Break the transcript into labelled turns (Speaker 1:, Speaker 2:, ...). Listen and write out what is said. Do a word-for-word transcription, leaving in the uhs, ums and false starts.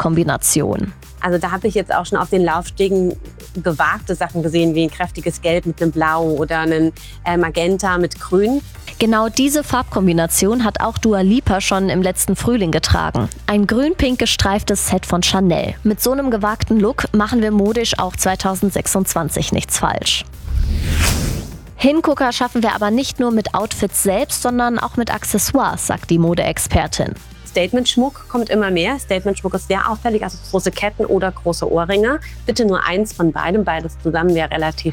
Speaker 1: Farbkombination.
Speaker 2: Also da habe ich jetzt auch schon auf den Laufstegen gewagte Sachen gesehen, wie ein kräftiges Gelb mit einem Blau oder ein äh, Magenta mit Grün.
Speaker 1: Genau diese Farbkombination hat auch Dua Lipa schon im letzten Frühling getragen. Ein grün-pink gestreiftes Set von Chanel. Mit so einem gewagten Look machen wir modisch auch zweitausendsechsundzwanzig nichts falsch. Hingucker schaffen wir aber nicht nur mit Outfits selbst, sondern auch mit Accessoires, sagt die Modeexpertin.
Speaker 2: Statement-Schmuck kommt immer mehr. Statement-Schmuck ist sehr auffällig, also große Ketten oder große Ohrringe. Bitte nur eins von beidem, beides zusammen wäre relativ